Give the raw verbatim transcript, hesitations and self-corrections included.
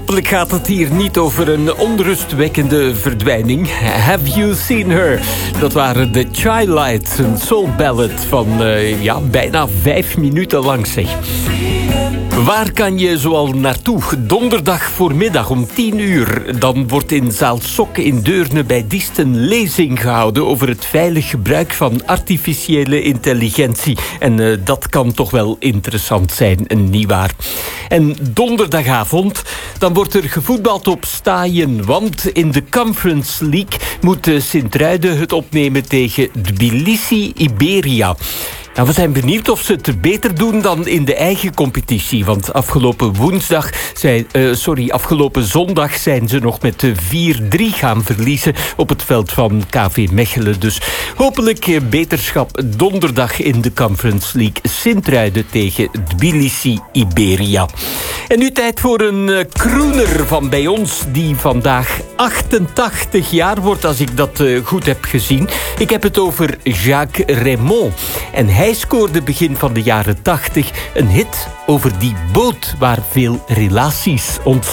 hopelijk gaat het hier niet over een onrustwekkende verdwijning. Have you seen her? Dat waren de Chi-Lites, een soul ballad van uh, ja, bijna vijf minuten lang, zeg. Waar kan je zoal naartoe? Donderdag voormiddag om tien uur. Dan wordt in zaal Sok in Deurne bij Diest een lezing gehouden over het veilig gebruik van artificiële intelligentie. En uh, dat kan toch wel interessant zijn, nietwaar? En donderdagavond, dan wordt er gevoetbald op Staaien, want in de Conference League moet Sint-Truiden het opnemen tegen Tbilisi Iberia. Nou, we zijn benieuwd of ze het beter doen dan in de eigen competitie. Want afgelopen woensdag, zijn, uh, sorry, afgelopen zondag zijn ze nog met vier drie gaan verliezen op het veld van K V Mechelen. Dus hopelijk beterschap donderdag in de Conference League. Sint-Truiden tegen Tbilisi Iberia. En nu tijd voor een uh, crooner van bij ons die vandaag achtentachtig jaar wordt, als ik dat uh, goed heb gezien. Ik heb het over Jacques Raymond. En hij scoorde begin van de jaren tachtig een hit over die boot waar veel relaties ontstaan.